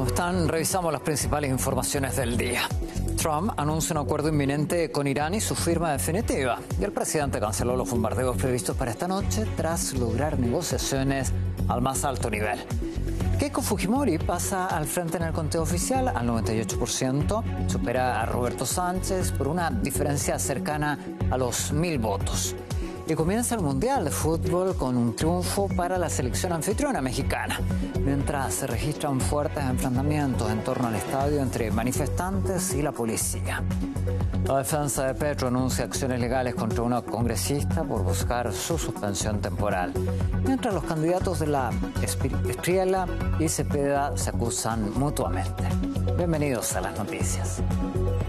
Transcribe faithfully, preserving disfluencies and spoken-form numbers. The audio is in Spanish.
¿Cómo están? Revisamos las principales informaciones del día. Trump anuncia un acuerdo inminente con Irán y su firma definitiva. Y el presidente canceló los bombardeos previstos para esta noche tras lograr negociaciones al más alto nivel. Keiko Fujimori pasa al frente en el conteo oficial al noventa y ocho por ciento. Supera a Roberto Sánchez por una diferencia cercana a los mil votos. Y comienza el Mundial de Fútbol con un triunfo para la selección anfitriona mexicana, mientras se registran fuertes enfrentamientos en torno al estadio entre manifestantes y la policía. La defensa de Petro anuncia acciones legales contra una congresista por buscar su suspensión temporal, mientras los candidatos de la Espriella y Cepeda se acusan mutuamente. Bienvenidos a las noticias.